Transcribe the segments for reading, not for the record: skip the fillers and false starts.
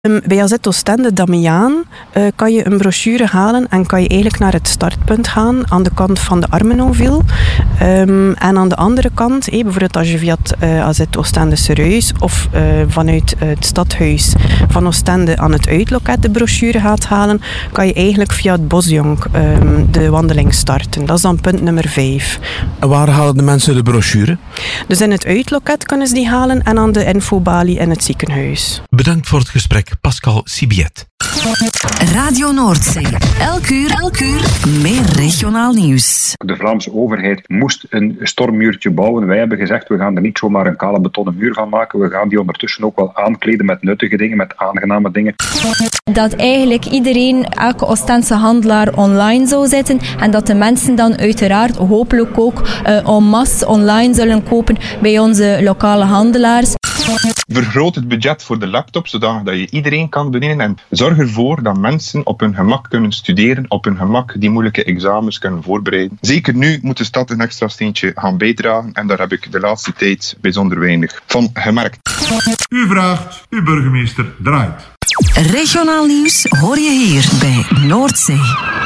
Bij AZ Oostende Damiaan kan je een brochure halen en kan je eigenlijk naar het startpunt gaan aan de kant van de Armenonville. En aan de andere kant, bijvoorbeeld als je via het AZ Oostende Serieus of vanuit het stadhuis van Oostende aan het uitloket de brochure gaat halen, kan je eigenlijk via het Bosjonk de wandeling starten. Dat is dan punt nummer 5. En waar halen de mensen de brochure? Dus in het uitloket kunnen ze die halen en aan de infobalie in het ziekenhuis. Bedankt voor het gesprek, Pascal Sibiet. Radio Noordzee. Elk uur meer regionaal nieuws. De Vlaamse overheid moest een stormmuurtje bouwen. Wij hebben gezegd, we gaan er niet zomaar een kale betonnen muur van maken. We gaan die ondertussen ook wel aankleden met nuttige dingen, met aangename dingen. Dat eigenlijk iedereen, elke Oostense handelaar online zou zetten en dat de mensen dan uiteraard hopelijk ook en masse online zullen kopen bij onze lokale handelaars. Vergroot het budget voor de laptop, zodat je iedereen kan bedienen. En zorg ervoor dat mensen op hun gemak kunnen studeren, op hun gemak die moeilijke examens kunnen voorbereiden. Zeker nu moet de stad een extra steentje gaan bijdragen en daar heb ik de laatste tijd bijzonder weinig van gemerkt. U vraagt, uw burgemeester draait. Regionaal nieuws hoor je hier bij Noordzee.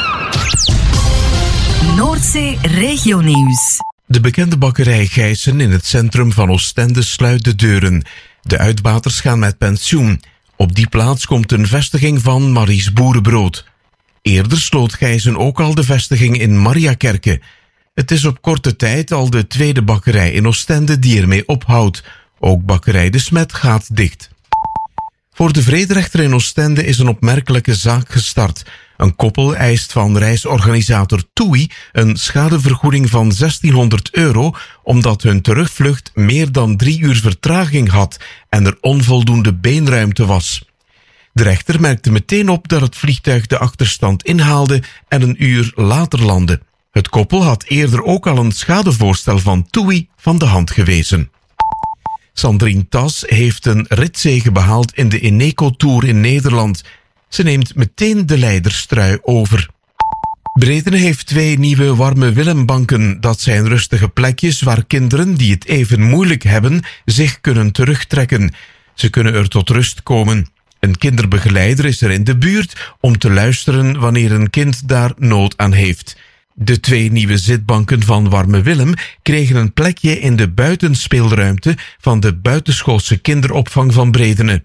Noordzee Regionieuws. De bekende bakkerij Gijssen in het centrum van Oostende sluit de deuren. De uitbaters gaan met pensioen. Op die plaats komt een vestiging van Maries Boerenbrood. Eerder sloot Gijssen ook al de vestiging in Mariakerke. Het is op korte tijd al de tweede bakkerij in Oostende die ermee ophoudt. Ook bakkerij De Smet gaat dicht. Voor de vrederechter in Oostende is een opmerkelijke zaak gestart. Een koppel eist van reisorganisator TUI een schadevergoeding van €1600 omdat hun terugvlucht meer dan 3 uur vertraging had en er onvoldoende beenruimte was. De rechter merkte meteen op dat het vliegtuig de achterstand inhaalde en een uur later landde. Het koppel had eerder ook al een schadevoorstel van TUI van de hand gewezen. Sandrine Tas heeft een ritzege behaald in de Eneco Tour in Nederland. Ze neemt meteen de leiderstrui over. Bredene heeft 2 nieuwe Warme Willembanken. Dat zijn rustige plekjes waar kinderen die het even moeilijk hebben zich kunnen terugtrekken. Ze kunnen er tot rust komen. Een kinderbegeleider is er in de buurt om te luisteren wanneer een kind daar nood aan heeft. De 2 nieuwe zitbanken van Warme Willem kregen een plekje in de buitenspeelruimte van de buitenschoolse kinderopvang van Bredene.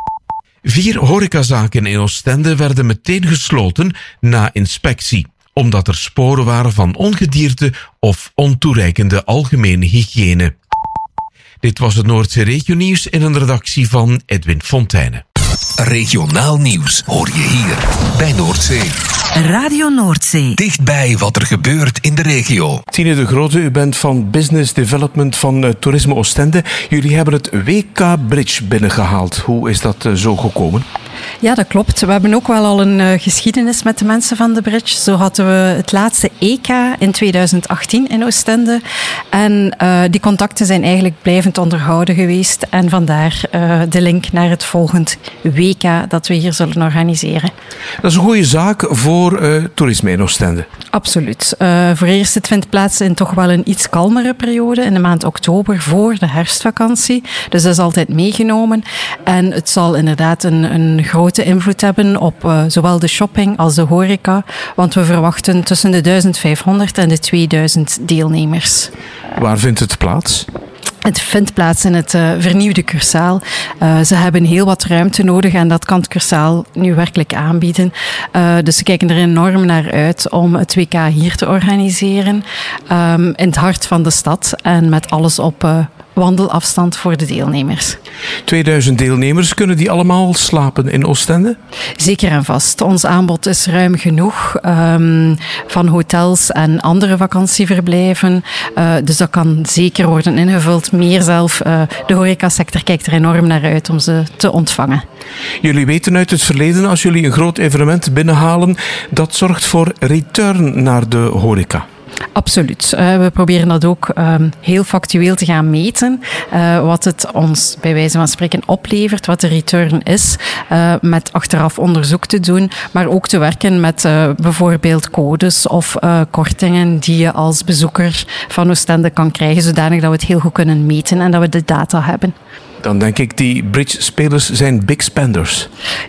4 horecazaken in Oostende werden meteen gesloten na inspectie, omdat er sporen waren van ongedierte of ontoereikende algemene hygiëne. Dit was het Noordzee Regionieuws in een redactie van Edwin Fontijne. Regionaal nieuws hoor je hier bij Noordzee. Radio Noordzee. Dichtbij wat er gebeurt in de regio. Tine de Grote, u bent van Business Development van Toerisme Oostende. Jullie hebben het WK Bridge binnengehaald. Hoe is dat zo gekomen? Ja, dat klopt. We hebben ook wel al een geschiedenis met de mensen van de Bridge. Zo hadden we het laatste EK in 2018 in Oostende. En die contacten zijn eigenlijk blijvend onderhouden geweest. En vandaar de link naar het volgend WK dat we hier zullen organiseren. Dat is een goede zaak voor toerisme in Oostende. Absoluut. Voor eerst, het vindt plaats in toch wel een iets kalmere periode. In de maand oktober voor de herfstvakantie. Dus dat is altijd meegenomen. En het zal inderdaad een grote invloed hebben op zowel de shopping als de horeca. Want we verwachten tussen de 1500 en de 2000 deelnemers. Waar vindt het plaats? Het vindt plaats in het vernieuwde Cursaal. Ze hebben heel wat ruimte nodig en dat kan het Cursaal nu werkelijk aanbieden. Dus ze kijken er enorm naar uit om het WK hier te organiseren. In het hart van de stad en met alles op wandelafstand voor de deelnemers. 2000 deelnemers, kunnen die allemaal slapen in Oostende? Zeker en vast. Ons aanbod is ruim genoeg van hotels en andere vakantieverblijven. Dus dat kan zeker worden ingevuld. Meer zelf. De horecasector kijkt er enorm naar uit om ze te ontvangen. Jullie weten uit het verleden, als jullie een groot evenement binnenhalen, dat zorgt voor return naar de horeca. Absoluut. We proberen dat ook heel factueel te gaan meten. Wat het ons bij wijze van spreken oplevert, wat de return is. Met achteraf onderzoek te doen, maar ook te werken met bijvoorbeeld codes of kortingen die je als bezoeker van Oostende kan krijgen, zodanig dat we het heel goed kunnen meten en dat we de data hebben. Dan denk ik, die bridge-spelers zijn big spenders.